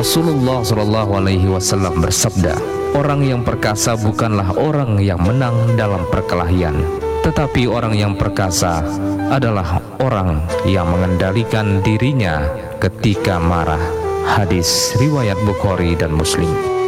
Rasulullah SAW bersabda, orang yang perkasa bukanlah orang yang menang dalam perkelahian, tetapi orang yang perkasa adalah orang yang mengendalikan dirinya ketika marah. Hadis riwayat Bukhari dan Muslim.